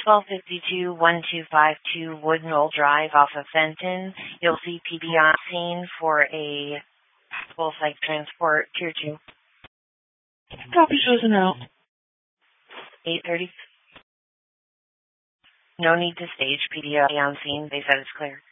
1252-1252 Wood Knoll Drive off of Fenton. You'll see PD on scene for a full psych transport, tier 2. Copy, shows and out. 8:30. No need to stage. PD on scene. They said it's clear.